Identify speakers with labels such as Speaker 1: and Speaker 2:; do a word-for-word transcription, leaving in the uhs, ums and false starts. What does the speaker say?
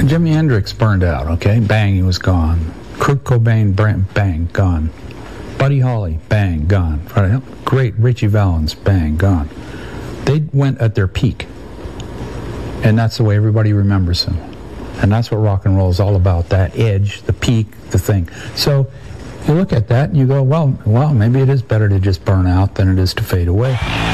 Speaker 1: Jimi Hendrix burned out, okay? Bang, he was gone. Kurt Cobain, bang, gone. Buddy Holly, bang, gone. Great, Richie Valens, bang, gone. They went at their peak. And that's the way everybody remembers them. And that's what rock and roll is all about, that edge, the peak, the thing. So you look at that and you go, well, well, maybe it is better to just burn out than it is to fade away.